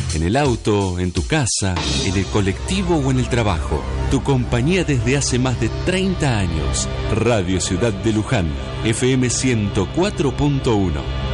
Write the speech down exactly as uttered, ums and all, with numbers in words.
En el auto, en tu casa, en el colectivo o en el trabajo. Tu compañía desde hace más de treinta años. Radio Ciudad de Luján, F M ciento cuatro punto uno.